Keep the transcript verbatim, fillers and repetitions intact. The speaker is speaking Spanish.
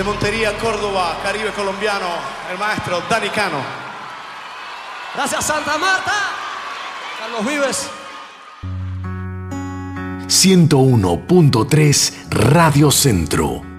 de Montería, Córdoba, Caribe colombiano, el maestro Dani Cano. Gracias, Santa Marta. Carlos Vives. ciento uno punto tres Radio Centro.